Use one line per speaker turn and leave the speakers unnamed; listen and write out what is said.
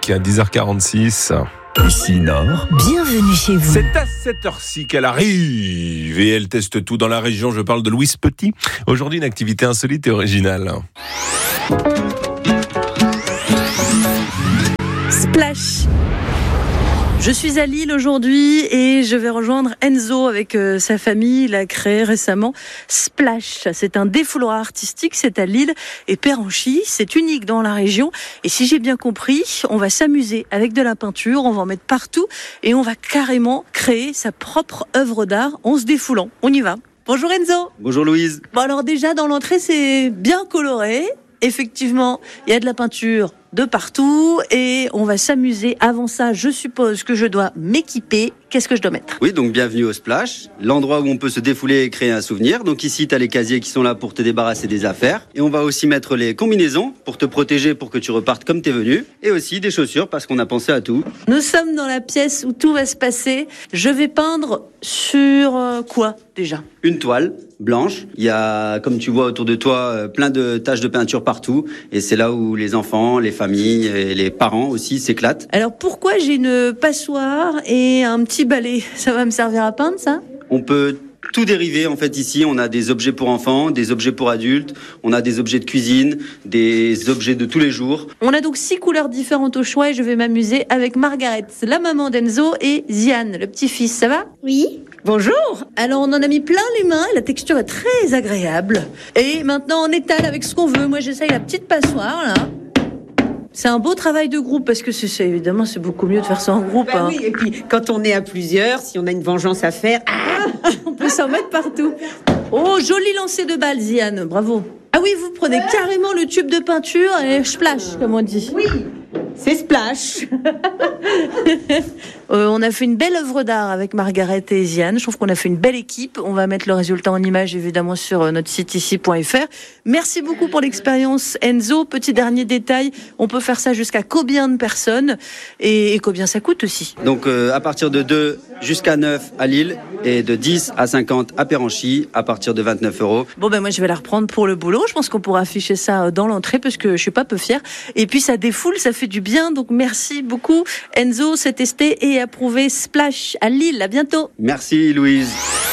musique à 10h46.
Ici Nord.
Bienvenue chez vous.
C'est à cette heure-ci qu'elle arrive et elle teste tout dans la région. Je parle de Louise Petit. Aujourd'hui, une activité insolite et originale.
Splash. Je suis à Lille aujourd'hui et je vais rejoindre Enzo avec sa famille. Il a créé récemment Splash. C'est un défouloir artistique, c'est à Lille et Péranchy. C'est unique dans la région. Et si j'ai bien compris, on va s'amuser avec de la peinture, on va en mettre partout et on va carrément créer sa propre œuvre d'art en se défoulant. On y va. Bonjour Enzo.
Bonjour Louise.
Bon alors déjà dans l'entrée c'est bien coloré. Effectivement, il y a de la peinture de partout et on va s'amuser. Avant ça, je suppose que je dois m'équiper. Qu'est-ce que je dois mettre ?
Oui, donc bienvenue au Splash, l'endroit où on peut se défouler et créer un souvenir. Donc ici, tu as les casiers qui sont là pour te débarrasser des affaires. Et on va aussi mettre les combinaisons pour te protéger, pour que tu repartes comme t'es venu. Et aussi des chaussures parce qu'on a pensé à tout.
Nous sommes dans la pièce où tout va se passer. Je vais peindre sur quoi déjà ?
Une toile blanche. Il y a, comme tu vois autour de toi, plein de taches de peinture partout. Et c'est là où les enfants, les familles et les parents aussi s'éclatent.
Alors pourquoi j'ai une passoire et un petit balai ? Ça va me servir à peindre ça ?
On peut tout dériver en fait ici. On a des objets pour enfants, des objets pour adultes. On a des objets de cuisine, des objets de tous les jours.
On a donc 6 couleurs différentes au choix et je vais m'amuser avec Margaret, la maman d'Enzo, et Ziane, le petit-fils. Ça va ?
Oui.
Bonjour. Alors on en a mis plein les mains, la texture est très agréable. Et maintenant on étale avec ce qu'on veut. Moi j'essaye la petite passoire là. C'est un beau travail de groupe parce que évidemment c'est beaucoup mieux de faire ça en groupe.
Bah oui, et puis quand on est à plusieurs, si on a une vengeance à faire,
On peut s'en mettre partout. Oh, joli lancer de balle, Ziane, bravo. Ah oui, vous prenez carrément le tube de peinture et splash, comme on dit.
oui, c'est Splash.
On a fait une belle œuvre d'art avec Margaret et Ziane. Je trouve qu'on a fait une belle équipe. On va mettre le résultat en image évidemment sur notre site ici.fr. Merci beaucoup pour l'expérience Enzo. Petit dernier détail, on peut faire ça jusqu'à combien de personnes et combien ça coûte aussi ?
Donc à partir de 2 jusqu'à 9 à Lille et de 10 à 50 à Péranchy à partir de 29 €.
Bon ben moi je vais la reprendre pour le boulot. Je pense qu'on pourra afficher ça dans l'entrée parce que je suis pas peu fière. Et puis ça défoule, ça fait du bien. Donc merci beaucoup Enzo, c'est testé et approuvé. Splash à Lille. À bientôt.
Merci Louise.